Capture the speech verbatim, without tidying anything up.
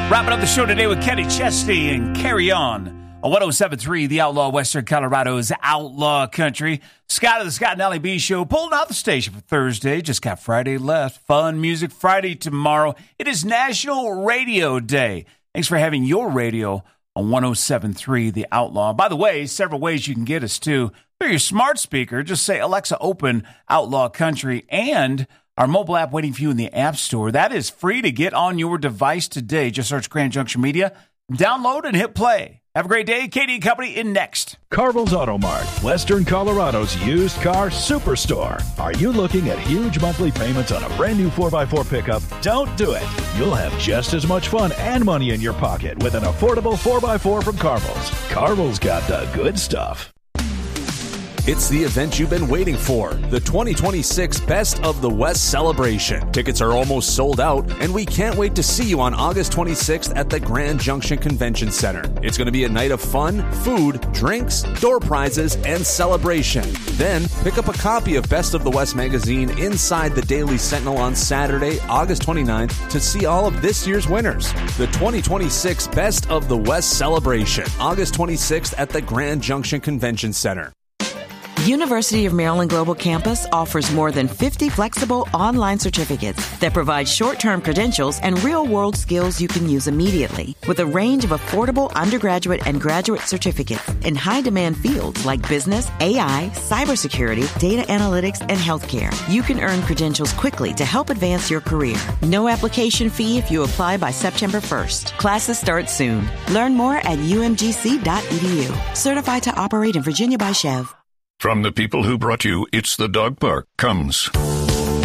Wrapping up the show today with Kenny Chesney and Carry On. On one oh seven point three, the Outlaw Western Colorado's Outlaw Country. Scott of the Scott and Allie B Show pulling out the station for Thursday. Just got Friday left. Fun Music Friday tomorrow. It is National Radio Day. Thanks for having your radio on one oh seven point three, the Outlaw. By the way, several ways you can get us too. For your smart speaker, just say, Alexa, open Outlaw Country, and our mobile app waiting for you in the App Store. That is free to get on your device today. Just search Grand Junction Media, download, and hit play. Have a great day. Katie and Company in next. Carvel's Auto Mart, Western Colorado's used car superstore. Are you looking at huge monthly payments on a brand new four by four pickup? Don't do it. You'll have just as much fun and money in your pocket with an affordable four by four from Carvel's. Carvel's got the good stuff. It's the event you've been waiting for, the twenty twenty-six Best of the West celebration. Tickets are almost sold out, and we can't wait to see you on August twenty-sixth at the Grand Junction Convention Center. It's going to be a night of fun, food, drinks, door prizes, and celebration. Then, pick up a copy of Best of the West magazine inside the Daily Sentinel on Saturday, August twenty-ninth, to see all of this year's winners. The twenty twenty-six Best of the West celebration, August twenty-sixth at the Grand Junction Convention Center. University of Maryland Global Campus offers more than fifty flexible online certificates that provide short-term credentials and real-world skills you can use immediately. With a range of affordable undergraduate and graduate certificates in high-demand fields like business, A I, cybersecurity, data analytics, and healthcare, you can earn credentials quickly to help advance your career. No application fee if you apply by September first. Classes start soon. Learn more at u m g c dot e d u. Certified to operate in Virginia by Chev. From the people who brought you It's the Dog Park comes